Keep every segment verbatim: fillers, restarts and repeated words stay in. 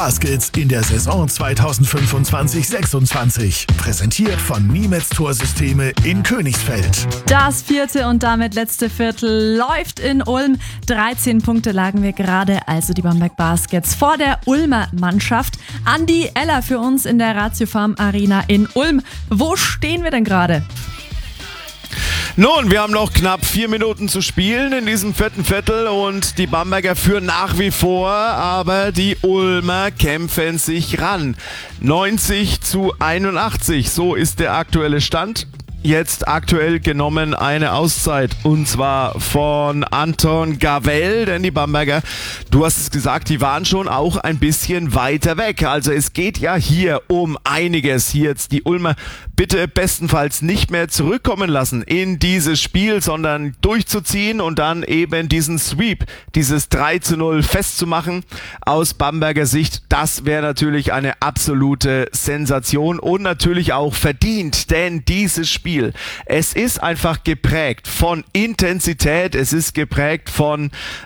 Baskets in der Saison zweitausendfünfundzwanzig sechsundzwanzig. Präsentiert von Niemetz Torsysteme in Königsfeld. Das vierte und damit letzte Viertel läuft in Ulm. dreizehn Punkte lagen wir gerade, also die Bamberg Baskets, vor der Ulmer Mannschaft. Andi Eller für uns in der Ratio Farm Arena in Ulm. Wo stehen wir denn gerade? Nun, wir haben noch knapp vier Minuten zu spielen in diesem vierten Viertel und die Bamberger führen nach wie vor, aber die Ulmer kämpfen sich ran. neunzig zu einundachtzig, so ist der aktuelle Stand. Jetzt aktuell genommen eine Auszeit und zwar von Anton Gavell, denn die Bamberger, du hast es gesagt, die waren schon auch ein bisschen weiter weg. Also es geht ja hier um einiges. Hier jetzt die Ulmer bitte bestenfalls nicht mehr zurückkommen lassen in dieses Spiel, sondern durchzuziehen und dann eben diesen Sweep, dieses drei zu null festzumachen. Aus Bamberger Sicht, das wäre natürlich eine absolute Sensation und natürlich auch verdient, denn dieses Spiel Es ist einfach geprägt von Intensität, es ist geprägt von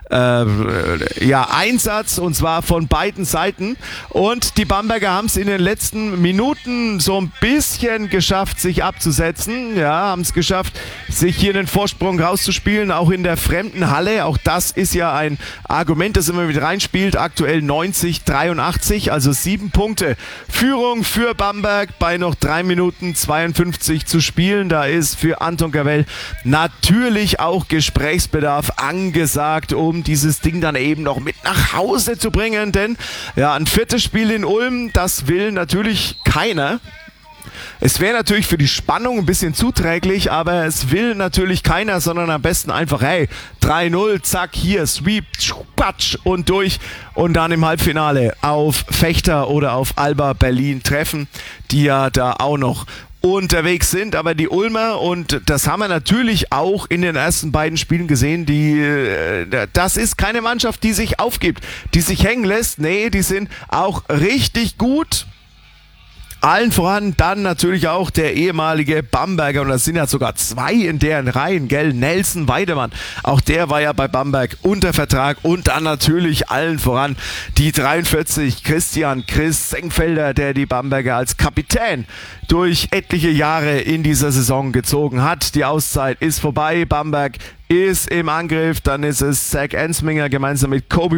äh, ja, Einsatz und zwar von beiden Seiten und die Bamberger haben es in den letzten Minuten so ein bisschen geschafft, sich abzusetzen, ja, haben es geschafft, sich hier den Vorsprung rauszuspielen, auch in der fremden Halle, auch das ist ja ein Argument, das immer mit reinspielt, aktuell neunzig zu dreiundachtzig, also sieben Punkte Führung für Bamberg bei noch drei Minuten zweiundfünfzig zu spielen. Da ist für Anton Gavell natürlich auch Gesprächsbedarf angesagt, um dieses Ding dann eben noch mit nach Hause zu bringen, denn ja, ein viertes Spiel in Ulm, das will natürlich keiner. Es wäre natürlich für die Spannung ein bisschen zuträglich, aber es will natürlich keiner, sondern am besten einfach, hey, drei null, zack, hier, Sweep, patsch und durch und dann im Halbfinale auf Fechter oder auf Alba Berlin treffen, die ja da auch noch unterwegs sind, aber die Ulmer, und das haben wir natürlich auch in den ersten beiden Spielen gesehen, die, das ist keine Mannschaft, die sich aufgibt, die sich hängen lässt, nee, die sind auch richtig gut. Allen voran dann natürlich auch der ehemalige Bamberger, und das sind ja sogar zwei in deren Reihen, gell, Nelson Weidemann, auch der war ja bei Bamberg unter Vertrag, und dann natürlich allen voran die dreiundvierzig, Christian Chris Senkfelder, der die Bamberger als Kapitän durch etliche Jahre in dieser Saison gezogen hat. Die Auszeit ist vorbei, Bamberg ist im Angriff, dann ist es Zach Ensminger gemeinsam mit Kobe